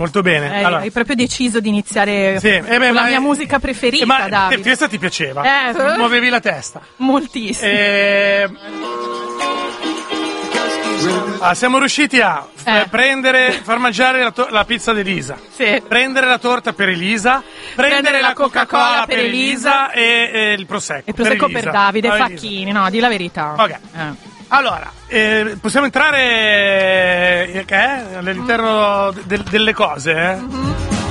molto bene. Allora. Hai proprio deciso di iniziare con la mia musica preferita, ma Davide. Questa ti piaceva? Muovevi la testa? Moltissimo. Siamo riusciti a far mangiare la pizza di Elisa, prendere la torta per Elisa, prendere la Coca-Cola per Elisa e il Prosecco. Il Prosecco per Davide Facchini, no, di la verità. Ok. Allora, possiamo entrare all'interno delle cose? Mm-hmm.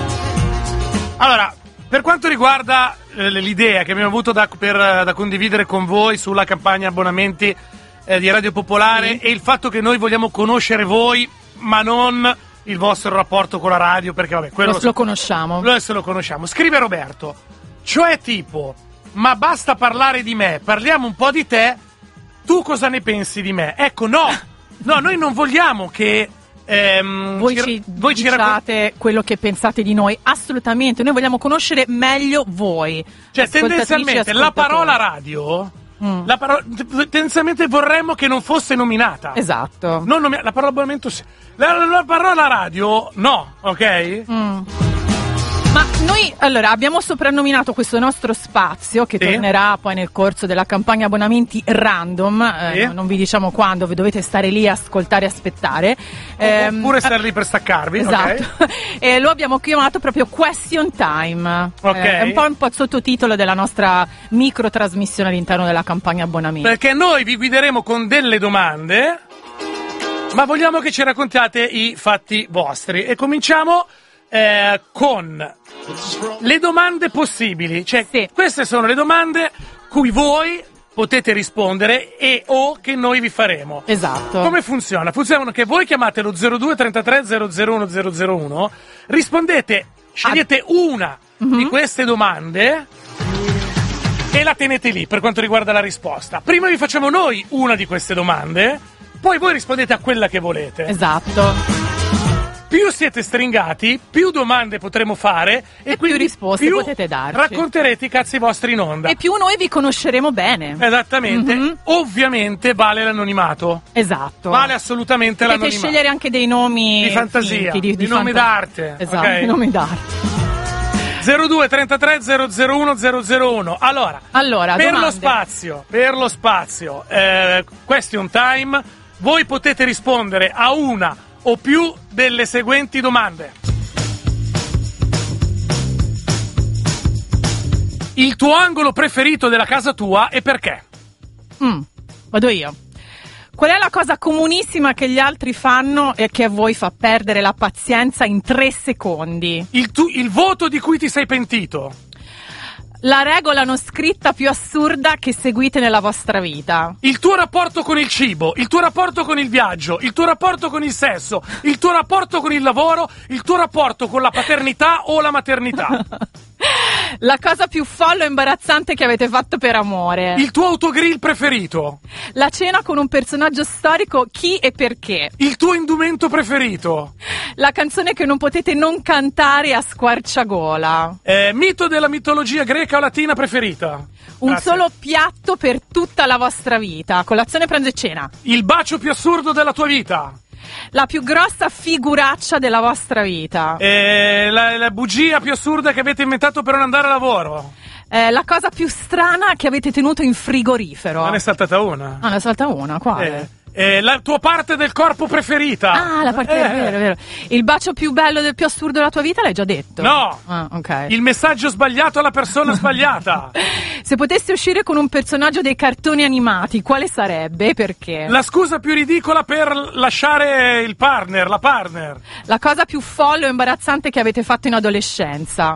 Allora, per quanto riguarda l'idea che abbiamo avuto da condividere con voi sulla campagna abbonamenti di Radio Popolare e il fatto che noi vogliamo conoscere voi, ma non il vostro rapporto con la radio, perché vabbè, quello lo conosciamo. Adesso lo conosciamo. Scrive Roberto, cioè tipo, ma basta parlare di me, parliamo un po' di te, tu cosa ne pensi di me? Ecco, no, noi non vogliamo che voi ci diciate quello che pensate di noi, assolutamente, noi vogliamo conoscere meglio voi. Cioè, tendenzialmente la parola radio... tendenzialmente vorremmo che non fosse nominata. Esatto. La parola abbonamento sì. La parola radio no, ok? Ma noi abbiamo soprannominato questo nostro spazio che tornerà poi nel corso della campagna abbonamenti random, non vi diciamo quando, vi dovete stare lì a ascoltare e aspettare. Oppure stare lì per staccarvi. Esatto. Okay. E lo abbiamo chiamato proprio Question Time. Okay. È un po' il sottotitolo della nostra micro trasmissione all'interno della campagna abbonamenti. Perché noi vi guideremo con delle domande, ma vogliamo che ci raccontiate i fatti vostri. E cominciamo con le domande possibili, cioè queste sono le domande cui voi potete rispondere o che noi vi faremo. Esatto. Come funziona? Funziona che voi chiamate lo 02 33 001 001, rispondete, scegliete una di queste domande e la tenete lì per quanto riguarda la risposta. Prima vi facciamo noi una di queste domande, poi voi rispondete a quella che volete. Esatto. Più siete stringati, più domande potremo fare e più risposte potete darci. Racconterete i cazzi vostri in onda. E più noi vi conosceremo bene. Esattamente. Ovviamente vale l'anonimato. Esatto. Vale assolutamente l'anonimato. Potete scegliere anche dei nomi di fantasia, finti, di nomi d'arte. Esatto, okay? nomi d'arte. 02 33 001 001. Allora per lo spazio, question time, voi potete rispondere a una o più delle seguenti domande. Il tuo angolo preferito della casa tua e perché? Vado io. Qual è la cosa comunissima che gli altri fanno e che a voi fa perdere la pazienza in 3 secondi? Il voto di cui ti sei pentito? La regola non scritta più assurda che seguite nella vostra vita. Il tuo rapporto con il cibo, il tuo rapporto con il viaggio, il tuo rapporto con il sesso, il tuo rapporto con il lavoro, il tuo rapporto con la paternità o la maternità. La cosa più folle e imbarazzante che avete fatto per amore. Il tuo autogrill preferito. La cena con un personaggio storico, chi e perché. Il tuo indumento preferito. La canzone che non potete non cantare a squarciagola. Mito della mitologia greca o latina preferita. Un solo piatto per tutta la vostra vita, colazione, pranzo e cena. Il bacio più assurdo della tua vita. La più grossa figuraccia della vostra vita. La bugia più assurda che avete inventato per non andare a lavoro. La cosa più strana che avete tenuto in frigorifero. Ma ne è saltata una. Ne è saltata una, quale? La tua parte del corpo preferita. La parte vero. Il bacio più bello e più assurdo della tua vita l'hai già detto. No. Ok. Il messaggio sbagliato alla persona sbagliata. Se potessi uscire con un personaggio dei cartoni animati, quale sarebbe e perché? La scusa più ridicola per lasciare il partner, la partner. La cosa più folle o imbarazzante che avete fatto in adolescenza.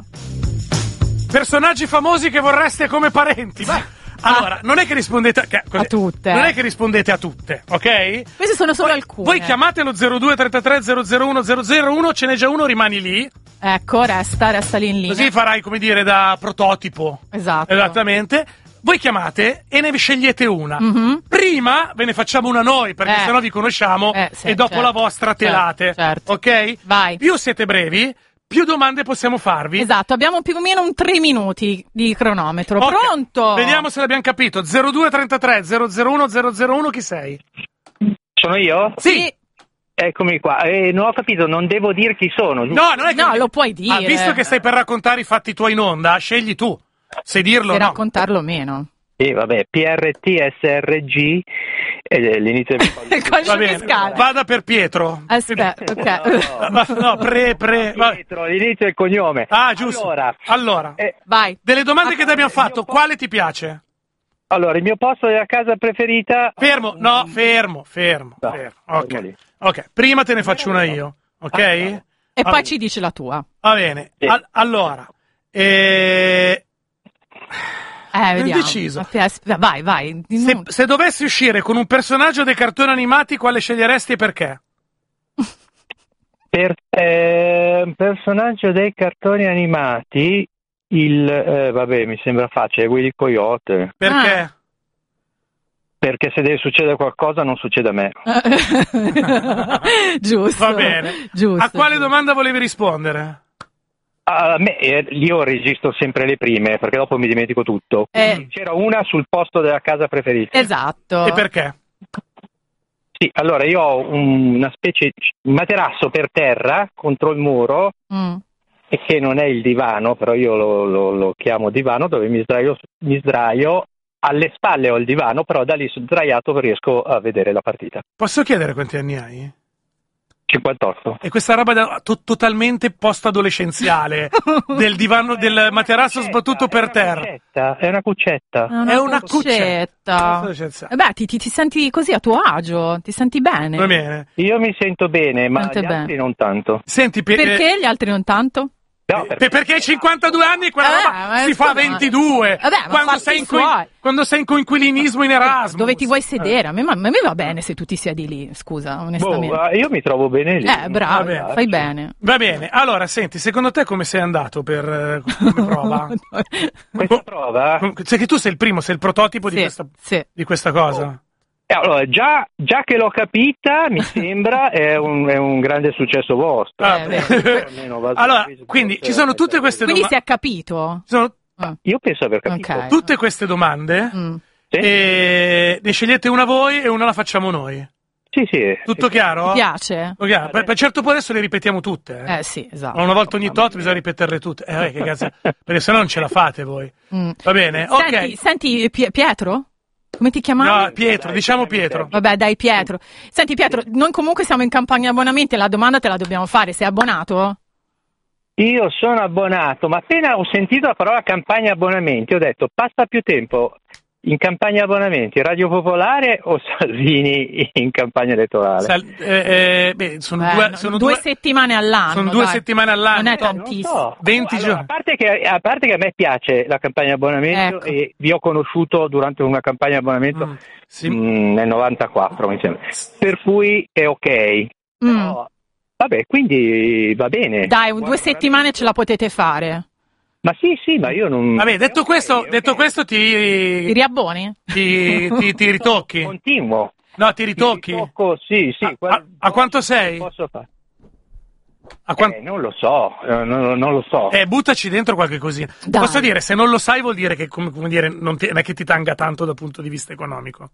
Personaggi famosi che vorreste come parenti. Allora, non è che rispondete a tutte. Non è che rispondete a tutte, ok? Queste sono solo alcune. Voi chiamate lo 02 33 001 001, ce n'è già uno, rimani lì. Ecco, resta lì in linea. Così farai, come dire, da prototipo. Esatto. Esattamente. Voi chiamate e ne scegliete una. Prima ve ne facciamo una noi, perché sennò vi conosciamo e dopo la vostra telate. Certo. Ok? Vai. Più siete brevi, più domande possiamo farvi. Esatto, abbiamo più o meno un 3 minuti di cronometro. Okay. Pronto? Vediamo se l'abbiamo capito. 02 33 001 001, chi sei? Sono io? Sì. Eccomi qua. Non ho capito, non devo dire chi sono. No, non è che... No, lo puoi dire. Visto che stai per raccontare i fatti tuoi in onda, scegli tu se dirlo o no. Raccontarlo meno. Sì, vabbè, PRTSRG l'inizio del Va bene, vada per Pietro. Aspetta, ok. No, Pietro, l'inizio e il cognome. Ah, giusto. Allora, vai. delle domande che ti abbiamo fatto, quale ti piace? Allora, il mio posto della casa preferita... Fermo. Ok, prima te ne faccio una io, ok? E poi ci dici la tua. Va bene, Sì. allora... Vediamo. Indeciso. Vai. Se dovessi uscire con un personaggio dei cartoni animati, quale sceglieresti e perché? Un personaggio dei cartoni animati, vabbè, mi sembra facile, Willy Coyote. Perché? Perché se deve succedere qualcosa non succede a me. Giusto. Va bene. Giusto, a quale domanda volevi rispondere? A me, io registro sempre le prime, perché dopo mi dimentico tutto. C'era una sul posto della casa preferita. Esatto. E perché? Sì, allora io ho una specie di materasso per terra contro il muro, e che non è il divano, però io lo chiamo divano, dove mi sdraio. Alle spalle ho il divano, però da lì sdraiato riesco a vedere la partita. Posso chiedere quanti anni hai? 58. E questa roba totalmente post-adolescenziale del divano, del materasso sbattuto per terra. È una cuccetta. È una cuccetta. Beh, ti senti così a tuo agio, ti senti bene. Va bene. Io mi sento bene, ma gli altri non tanto. Senti, perché gli altri non tanto? No, perché hai 52 anni e quella roba si fa 22. Quando sei in coinquilinismo in Erasmus. Dove ti vuoi sedere? A me va bene se tu ti siedi lì, scusa, onestamente. Io mi trovo bene lì. Bravo, fai bene. Va bene, allora senti, secondo te come sei andato come prova? Questa prova? Cioè che tu sei il primo, sei il prototipo di questa cosa. Allora, già che l'ho capita, mi sembra, è un grande successo vostro. Allora, quindi ci sono tutte queste domande. Quindi si è capito? Io penso aver capito. Okay. Tutte queste domande, e ne scegliete una voi e una la facciamo noi. Sì. Tutto chiaro? Ti piace? Per certo poi adesso le ripetiamo tutte. Sì, esatto. Una volta ogni tot bisogna ripeterle tutte. Che cazzo, perché sennò non ce la fate voi. Va bene? Senti Pietro? Come ti chiamavi? No, Pietro, diciamo Pietro. Vabbè, dai, Pietro. Senti, Pietro, noi comunque siamo in campagna abbonamenti e la domanda te la dobbiamo fare. Sei abbonato? Io sono abbonato, ma appena ho sentito la parola campagna abbonamenti ho detto passa più tempo in campagna abbonamenti Radio Popolare o Salvini in campagna elettorale? Sono due settimane all'anno. Sono 2 settimane all'anno. Non è tantissimo. 20 giorni. A parte che a me piace la campagna abbonamento, e vi ho conosciuto durante una campagna abbonamento nel 94, mi sembra. Per cui è ok. Però, vabbè, quindi va bene. Dai, 2 settimane ce la potete fare. Ma sì, ma io non... Vabbè, detto questo ti riabboni? Ti ritocchi? Continuo. No, ti ritocchi? Sì. A quanto sei? Posso fare? Non lo so. Buttaci dentro qualche cosina. Dai. Posso dire, se non lo sai vuol dire che, come dire, non è che ti tanga tanto dal punto di vista economico.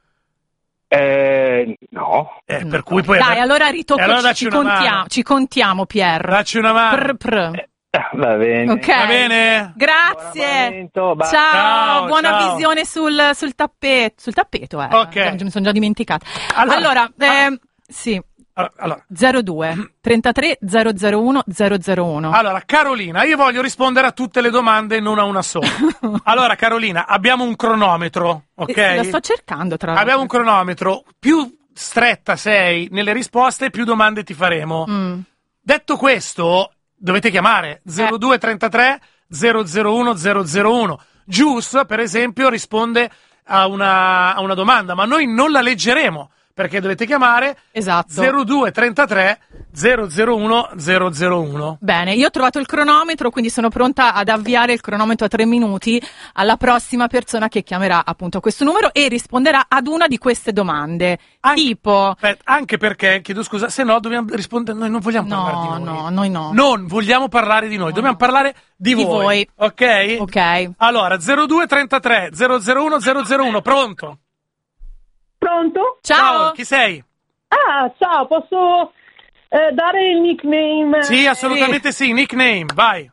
No. Per cui poi... Dai, allora ritoccaci, ci contiamo, Pier. Dacci una mano. Va bene. Ok. Va bene. Grazie. Ciao. Buona visione sul tappeto. Sul tappeto, Ok. Mi sono già dimenticata. Allora, sì. Allora. 02 33 001 001. Allora, Carolina, io voglio rispondere a tutte le domande, non a una sola. Allora, Carolina, abbiamo un cronometro, ok? Lo sto cercando, tra l'altro. Abbiamo un cronometro. Più stretta sei nelle risposte, più domande ti faremo. Detto questo, dovete chiamare 02 33 001 001. Gius, per esempio, risponde a una domanda, ma noi non la leggeremo, perché dovete chiamare 02 33 001 001. Bene, io ho trovato il cronometro, quindi sono pronta ad avviare il cronometro a 3 minuti alla prossima persona che chiamerà appunto questo numero e risponderà ad una di queste domande. Anche perché, chiedo scusa, se no dobbiamo rispondere, noi non vogliamo parlare di noi. No, noi no. Non vogliamo parlare di noi, dobbiamo parlare di voi. Ok? Ok. Allora, 02 33 001 001, pronto? Pronto? Ciao. Chi sei? Ciao, posso dare il nickname? Sì, assolutamente sì, nickname, vai.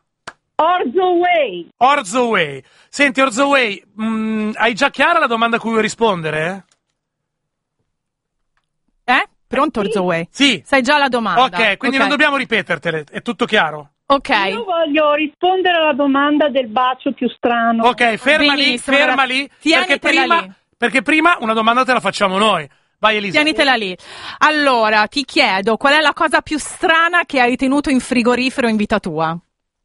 Orzoway. Senti, Orzoway, hai già chiara la domanda a cui vuoi rispondere? Pronto, Orzoway? Sì. Sai già la domanda. Ok, quindi non dobbiamo ripetertele, è tutto chiaro? Ok. Io voglio rispondere alla domanda del bacio più strano. Ok, ferma lì, perché prima una domanda te la facciamo noi. Vai, Elisa. Tienitela lì. Allora, ti chiedo, qual è la cosa più strana che hai tenuto in frigorifero in vita tua?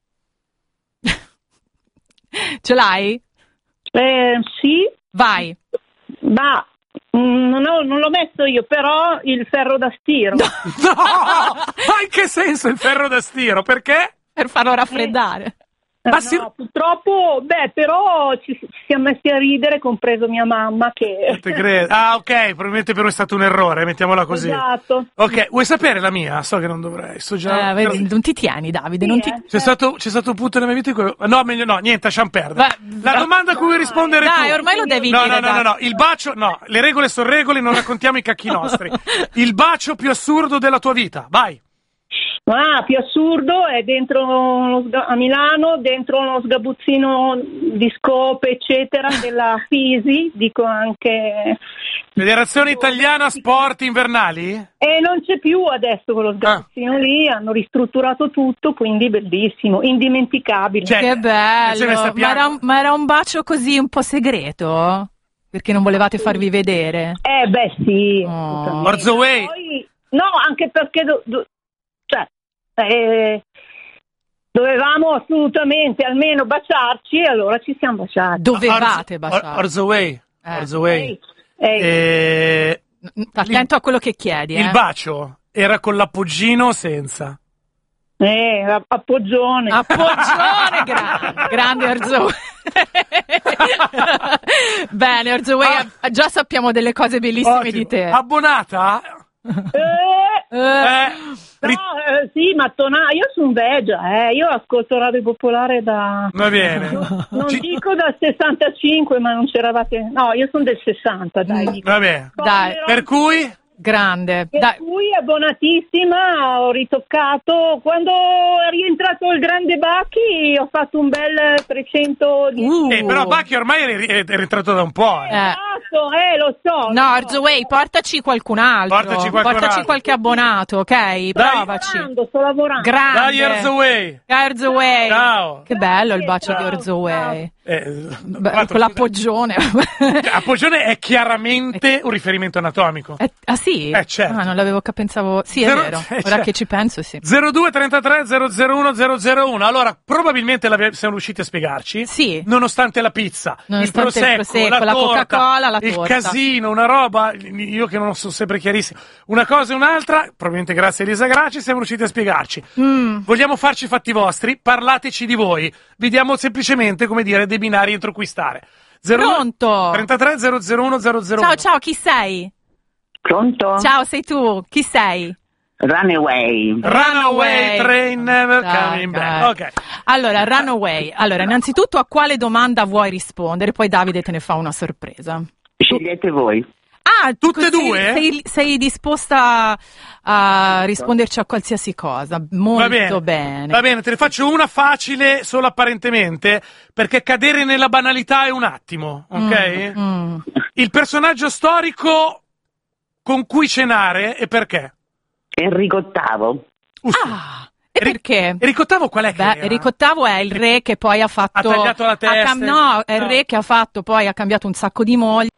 Ce l'hai? Sì. Vai. Ma non l'ho messo io, però il ferro da stiro. No! Ma in che senso il ferro da stiro? Perché? Per farlo raffreddare. Purtroppo, però ci siamo messi a ridere, compreso mia mamma che... Te credo. Ah, ok, probabilmente per me è stato un errore, mettiamola così. Esatto. Ok, vuoi sapere la mia? So che non dovrei, sto già... Vedi, non ti tieni, Davide, Sì, non ti... C'è stato un punto nella mia vita in cui... No, meglio no, niente, lasciamo perdere. La domanda a cui vuoi rispondere tu... Dai, ormai lo devi dire. No, il bacio... No, le regole sono regole, non raccontiamo i cacchi nostri. Il bacio più assurdo della tua vita, vai. Più assurdo è dentro a Milano, dentro uno sgabuzzino di scope, eccetera, della FISI, dico anche... Federazione Italiana Sport Invernali? E non c'è più adesso quello sgabuzzino lì, hanno ristrutturato tutto, quindi bellissimo, indimenticabile. Che bello, ma era un bacio così un po' segreto? Perché non volevate farvi vedere? Sì. Orzoway? No, anche perché... dovevamo assolutamente almeno baciarci, e allora ci siamo baciati. Dovevate baciarci. Orzoway. Attento a quello che chiedi. Il bacio era con l'appoggino o senza? Appoggione. Grande Orzoway. Bene, Orzoway, già sappiamo delle cose bellissime di te. Abbonata? Sì, ma io sono veggia, io ascolto Radio Popolare da... Va bene. Non dico dal 65, ma non c'eravate... No, io sono del 60, dai. Va bene. Dai. Per cui... Grande. Cui abbonatissima, ho ritoccato. Quando è rientrato il grande Bacchi ho fatto un bel 300 di... però Bacchi ormai è rientrato da un po'. Esatto, lo so. No, Orzoway, portaci qualcun altro. Portaci qualche abbonato, ok? Provaci. Sto lavorando. Grande. Dai, Orzoway. Ciao. Che bello il bacio di Orzoway. Con l'appoggione. Appoggione è chiaramente un riferimento anatomico. Sì? Certo. Non l'avevo pensavo. Sì, è vero. Ora che ci penso, sì. 02 33 001 001. Allora, probabilmente siamo riusciti a spiegarci. Sì. Nonostante la pizza, il prosecco, la Coca-Cola, la torta. Il casino, una roba, io che non sono sempre chiarissimo. Una cosa e un'altra, probabilmente grazie a Elisa Gracci siamo riusciti a spiegarci. Vogliamo farci i fatti vostri? Parlateci di voi. Vi diamo semplicemente, come dire, dei binari entro cui stare. Pronto? 33 001 001. Ciao, chi sei? Pronto? Ciao, sei tu. Chi sei? Runaway Train never coming back. Ok. Allora, Runaway. Allora, innanzitutto a quale domanda vuoi rispondere? Poi Davide te ne fa una sorpresa. Scegliete voi. Tutte e due? Sei disposta a risponderci a qualsiasi cosa. Molto bene. Va bene, te ne faccio una facile solo apparentemente, perché cadere nella banalità è un attimo, ok? Il personaggio storico con cui cenare e perché? Enrico VIII. E perché? Enrico VIII qual è che era? Enrico VIII è il re che poi ha fatto... Ha tagliato la testa. È il re che ha fatto, poi ha cambiato un sacco di mogli.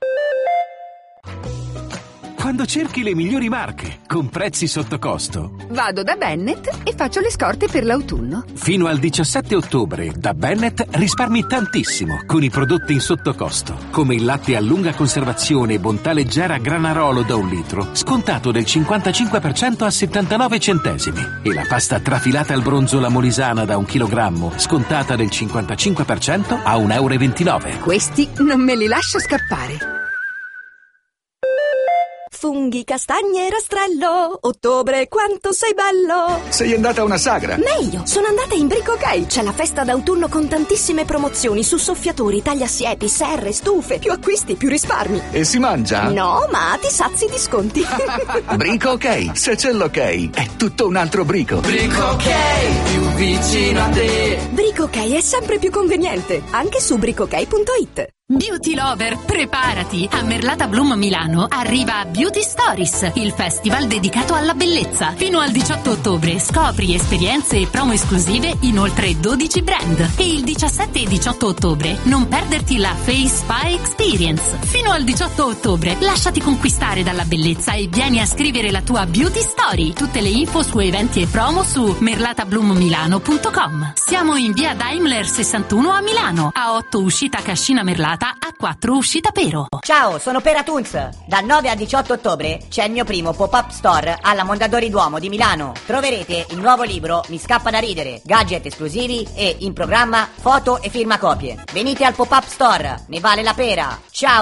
Quando cerchi le migliori marche, con prezzi sotto costo. Vado da Bennett e faccio le scorte per l'autunno. Fino al 17 ottobre, da Bennett risparmi tantissimo con i prodotti in sottocosto, come il latte a lunga conservazione Bontà Leggera Granarolo da 1 litro, scontato del 55% a 79 centesimi. E la pasta trafilata al bronzo La Molisana da 1 chilogrammo, scontata del 55% a 1,29 €. Questi non me li lascio scappare. funghi, castagne e rastrello. Ottobre, quanto sei bello! Sei andata a una sagra? Meglio, sono andata in Brico Ok. C'è la festa d'autunno con tantissime promozioni su soffiatori, tagliasiepi, serre, stufe. Più acquisti, più risparmi. E si mangia? No, ma ti sazi di sconti. Brico Ok, se c'è l'ok, è tutto un altro brico. Brico Ok, più vicino a te. Brico Ok è sempre più conveniente, anche su bricokay.it. Beauty Lover, preparati! A Merlata Bloom Milano arriva Beauty Stories, il festival dedicato alla bellezza. Fino al 18 ottobre scopri esperienze e promo esclusive in oltre 12 brand. E il 17 e 18 ottobre non perderti la Face Spa Experience. Fino al 18 ottobre lasciati conquistare dalla bellezza e vieni a scrivere la tua Beauty Story. Tutte le info su eventi e promo su merlatabloomilano.com. Siamo in via Daimler 61 a Milano, a 8 uscita Cascina Merlata, a 4 uscita Pero. Ciao, sono Pera Tunz. Dal 9 al 18 ottobre c'è il mio primo pop-up store alla Mondadori Duomo di Milano. Troverete il nuovo libro Mi scappa da ridere, gadget esclusivi e in programma foto e firmacopie. Venite al pop-up store, ne vale la pera. Ciao,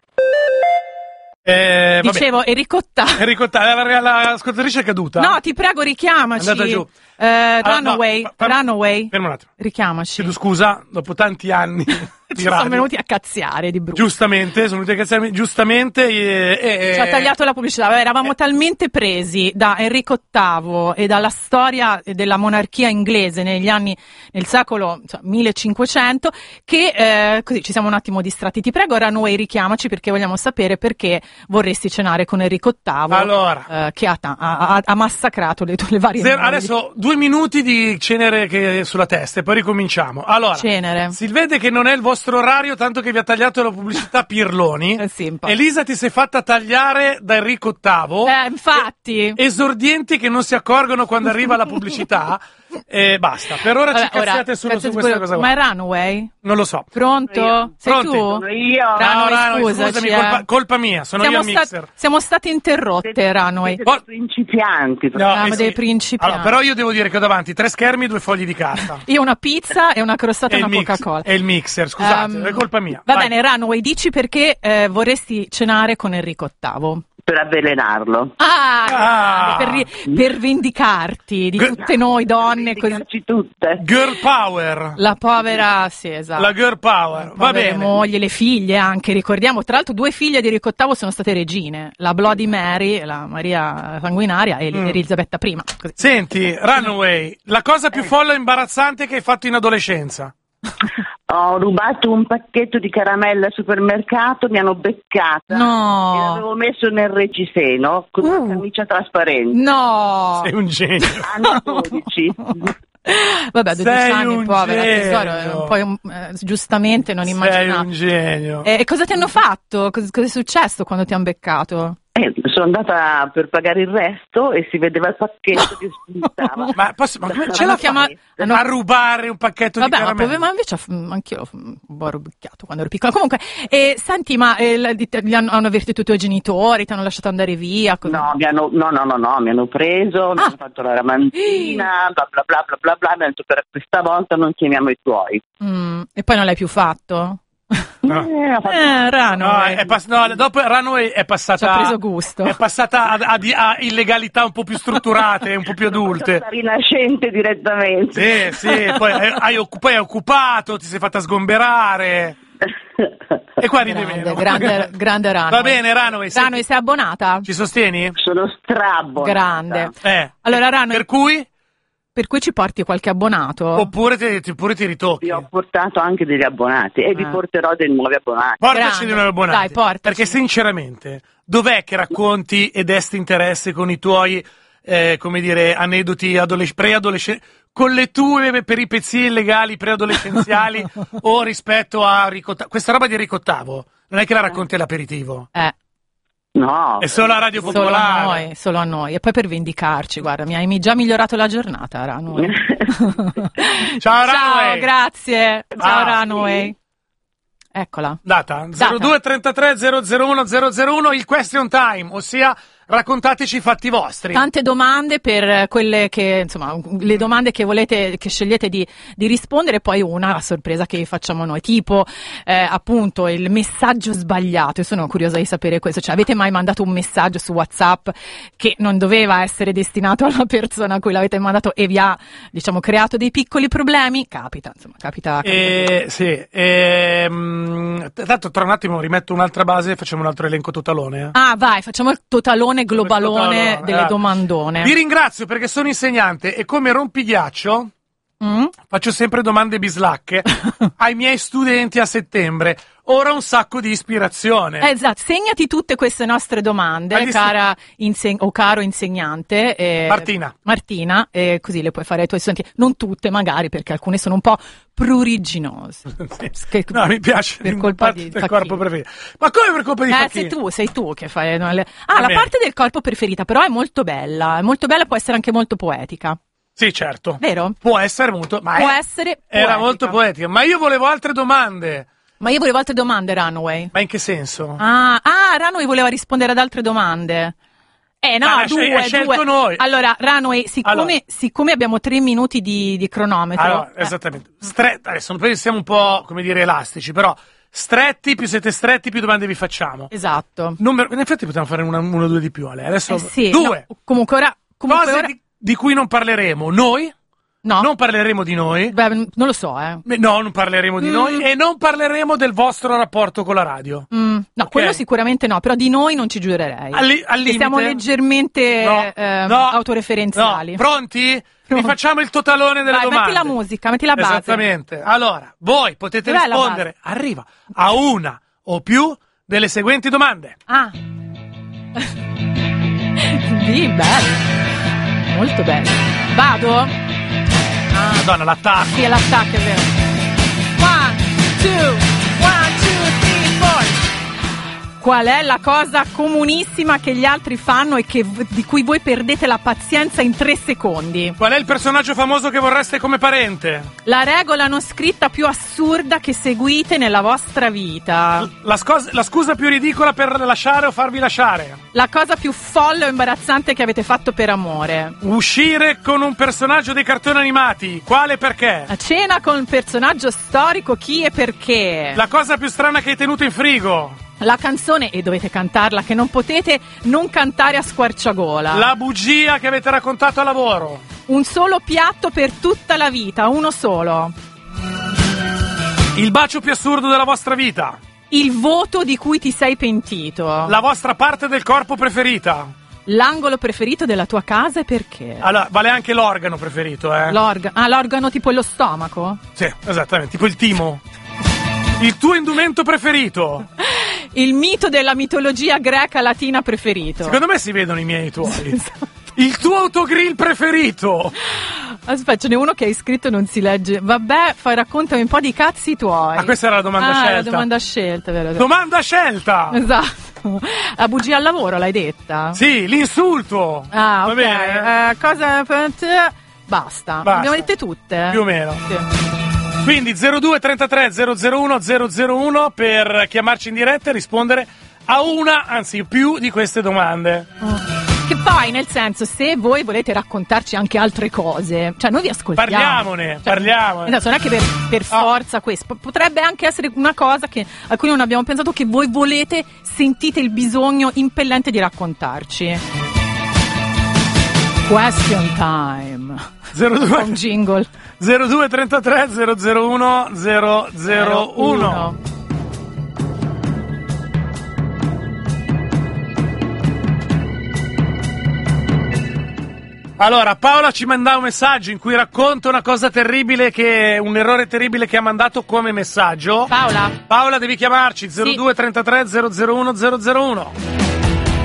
Dicevo, Enrico Ottavo. L'ascoltatrice è caduta. No, ti prego, richiamaci. È andata giù. Runaway. Fermo un attimo. Richiamaci. Chiedo scusa, dopo tanti anni ci sono venuti a cazziare di brutto. Giustamente, sono venuti a cazziare, giustamente. Ci ha tagliato la pubblicità. Vabbè, eravamo talmente presi da Enrico VIII e dalla storia della monarchia inglese nel secolo 1500 che così ci siamo un attimo distratti. Ti prego, Runaway, richiamaci perché vogliamo sapere perché vorresti cenare con Enrico VIII, allora, che ha massacrato le varie adesso 2 minuti di cenere sulla testa e poi ricominciamo. Allora, cenere. Si vede che non è il vostro orario, tanto che vi ha tagliato la pubblicità Pirloni. Sì, Elisa ti sei fatta tagliare da Enrico VIII. Infatti. Esordienti che non si accorgono quando arriva la pubblicità. E basta. Per ora ci cazziate solo su questa cosa qua. Ma è Runaway? Non lo so. Pronto? Sei Pronti? tu? Sono io. Runaway, scusami, colpa mia, sono io al mixer. Siamo state interrotte, Runaway. Siete principianti. Dei principianti. Allora, però io devo dire che ho davanti 3 schermi e 2 fogli di carta. Io una pizza e una crostata e una Coca-Cola. E il mixer, scusate, è colpa mia. Va bene, Runaway, dici perché vorresti cenare con Enrico VIII. Per avvelenarlo. Per vendicarti di tutte noi donne. Così. Tutte. Girl power. La povera, sì, esatto. La girl power, va bene. Moglie, le figlie anche, ricordiamo. Tra l'altro 2 figlie di Enrico VIII sono state regine. La Bloody Mary, la Maria Sanguinaria e Elisabetta I. Così. Senti, Runaway, la cosa più folle e imbarazzante che hai fatto in adolescenza? Ho rubato un pacchetto di caramelle al supermercato, mi hanno beccata. No. E l'avevo messo nel reggiseno con una camicia trasparente. No. Sei un genio. Anni 12. Vabbè, 12 anni, povera tesoro, poi giustamente non immaginavo. Sei un genio. E cosa ti hanno fatto? Cosa è successo quando ti hanno beccato? Sono andata per pagare il resto e si vedeva il pacchetto che spuntava. Ma come ce la fai a rubare un pacchetto di caramelle? Ma invece anch'io un po' rubicchiato quando ero piccola. Comunque, senti, ma li hanno avvertito i tuoi genitori? Ti hanno lasciato andare via? No, mi hanno preso, mi hanno fatto la ramantina, bla bla bla bla bla bla, mi hanno detto per questa volta non chiamiamo i tuoi. E poi non l'hai più fatto? Dopo Runaway è passata. Ci ha preso gusto. È passata a illegalità un po' più strutturate, un po' più adulte. La rinascente direttamente. Sì, poi hai occupato, ti sei fatta sgomberare. E qua ride meno. Grande Runaway. Va bene, Runaway. Runaway, sei abbonata? Ci sostieni? Sono strabbonata. Grande. Allora, Runaway. Per cui ci porti qualche abbonato? Oppure ti ritocchi. Vi ho portato anche degli abbonati e vi porterò dei nuovi abbonati. Portaci dei nuovi abbonati. Dai, portaci. Perché sinceramente, dov'è che racconti e desti interesse con i tuoi, aneddoti preadolescenti, con le tue peripezie illegali preadolescenziali o rispetto a questa roba di Enrico VIII? Non è che la racconti all'aperitivo? No. È solo a Radio Popolare. Solo a noi. E poi per vendicarci, guarda, mi hai già migliorato la giornata, Runaway. Ciao, Runaway. Grazie. Ciao, Runaway. Eccola. Data 02 33 001 001, il question time, ossia raccontateci i fatti vostri. Tante domande per quelle che, insomma, le domande che volete, che scegliete di rispondere, poi una a sorpresa che vi facciamo noi, tipo appunto il messaggio sbagliato. Io sono curiosa di sapere questo, cioè avete mai mandato un messaggio su WhatsApp che non doveva essere destinato alla persona a cui l'avete mandato e vi ha, diciamo, creato dei piccoli problemi? Capita. Sì, tanto tra un attimo rimetto un'altra base e facciamo un altro elenco totalone. Vai, facciamo il totalone globalone delle domandone. Vi ringrazio perché sono insegnante e come rompighiaccio faccio sempre domande bislacche ai miei studenti a settembre. Ora un sacco di ispirazione. Esatto, segnati tutte queste nostre domande, cara o caro insegnante. Martina, così le puoi fare ai tuoi studenti. Non tutte, magari, perché alcune sono un po' pruriginose. No, mi piace. Per colpa del corpo preferito. Ma come per colpa di Facchini? Sei tu che fai. La parte del corpo preferita, però è molto bella. È molto bella, può essere anche molto poetica. Sì, certo. Vero? Può essere molto. Era molto poetica. Ma io volevo altre domande. Runway. Ma in che senso? Runway voleva rispondere ad altre domande. Hai scelto noi. Allora, Runway, siccome abbiamo 3 minuti di cronometro. Allora, esattamente. Adesso siamo un po', come dire, elastici, però stretti, più siete stretti, più domande vi facciamo. Esatto. In effetti potevamo fare una o due di più, Ale. Adesso sì, 2. No, comunque ora di cui non parleremo noi. No. Non parleremo di noi. Beh, non lo so, No, non parleremo di noi e non parleremo del vostro rapporto con la radio. No, okay. Quello sicuramente no, però di noi non ci giurerei. Al limite. Siamo leggermente autoreferenziali. No. Pronti? Vi facciamo il totalone delle domande. Metti la musica, metti la base. Esattamente. Allora, voi potete rispondere, arriva, a una o più delle seguenti domande. Sì, bello. Molto bello. Vado? Madonna, l'attacco. Sì, è l'attacco, è vero. 1, 2, 3, 4. Qual è la cosa comunissima che gli altri fanno e di cui voi perdete la pazienza in 3 secondi? Qual è il personaggio famoso che vorreste come parente? La regola non scritta più assurda che seguite nella vostra vita. La scusa più ridicola per lasciare o farvi lasciare. La cosa più folle o imbarazzante che avete fatto per amore. Uscire con un personaggio dei cartoni animati. Quale e perché? A cena con un personaggio storico, chi e perché? La cosa più strana che hai tenuto in frigo. La canzone, e dovete cantarla, che non potete non cantare a squarciagola. La bugia che avete raccontato a lavoro. Un solo piatto per tutta la vita, uno solo. Il bacio più assurdo della vostra vita. Il voto di cui ti sei pentito. La vostra parte del corpo preferita. L'angolo preferito della tua casa e perché? Allora, vale anche l'organo preferito, l'organo tipo lo stomaco? Sì, esattamente, tipo il timo. Il tuo indumento preferito. Il mito della mitologia greca latina preferito. Secondo me si vedono i miei tuoi. Esatto. Il tuo autogrill preferito. Aspetta, ce n'è uno che hai scritto e non si legge. Vabbè, raccontami un po' di cazzi tuoi. Questa era la domanda scelta. La domanda scelta, vero? Domanda scelta! Esatto. La bugia al lavoro l'hai detta? Sì, l'insulto. Ok. Va bene. Cosa per te? Basta. Le abbiamo dette tutte? Più o meno. Sì. Quindi 02 33 001 001 per chiamarci in diretta e rispondere a una, anzi più di queste domande. Che poi, nel senso, se voi volete raccontarci anche altre cose, cioè noi vi ascoltiamo. Parliamone. Esatto, non è che per forza questo. Potrebbe anche essere una cosa a cui non abbiamo pensato, che voi volete, sentite il bisogno impellente di raccontarci. Question time. 02 un jingle. 02 33 001 001. Allora, Paola ci manda un messaggio in cui racconta una cosa terribile, un errore terribile che ha mandato come messaggio. Paola, devi chiamarci 02 33 001 001.